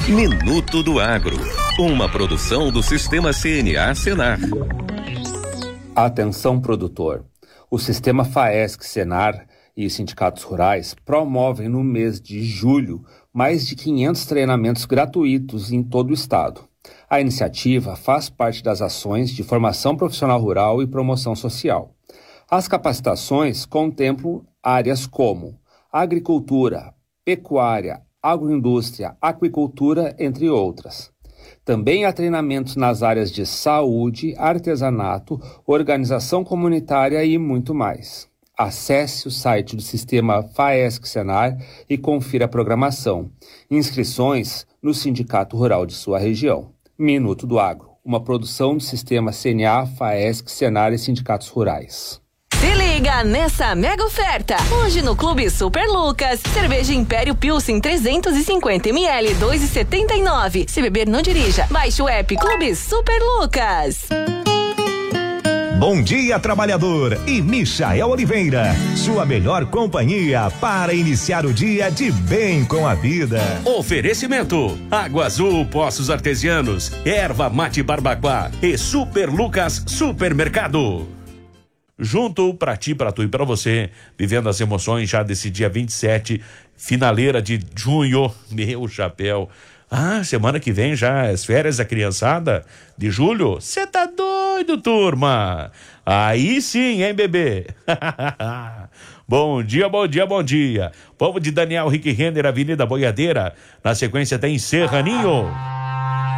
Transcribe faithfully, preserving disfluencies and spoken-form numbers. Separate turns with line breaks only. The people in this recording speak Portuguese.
Minuto do Agro, uma produção do Sistema C N A Senar.
Atenção, produtor. O Sistema FAESC-Senar e os sindicatos rurais promovem no mês de julho mais de quinhentos treinamentos gratuitos em todo o estado. A iniciativa faz parte das ações de formação profissional rural e promoção social. As capacitações contemplam áreas como agricultura, pecuária, agroindústria, aquicultura, entre outras. Também há treinamentos nas áreas de saúde, artesanato, organização comunitária e muito mais. Acesse o site do Sistema FAESC-Senar e confira a programação. Inscrições no Sindicato Rural de sua região. Minuto do Agro, uma produção do Sistema C N A, FAESC-Senar e Sindicatos Rurais.
Se liga nessa mega oferta. Hoje no Clube Super Lucas, cerveja Império Pilsen trezentos e cinquenta mililitros, dois reais e setenta e nove centavos. Se beber, não dirija. Baixe o app Clube Super Lucas.
Bom dia, trabalhador, e Michael Oliveira, sua melhor companhia para iniciar o dia de bem com a vida.
Oferecimento: Água Azul Poços Artesianos, Erva Mate Barbacoa e Super Lucas Supermercado. Junto pra ti, pra tu e pra você, vivendo as emoções já desse dia vinte e sete, finaleira de junho, meu chapéu. Ah, semana que vem já as férias da criançada de julho? Cê tá doido, turma? Aí sim, hein, bebê? Bom dia, bom dia, bom dia. Povo de Daniel Rick Renner, Avenida Boiadeira, na sequência tem Serraninho.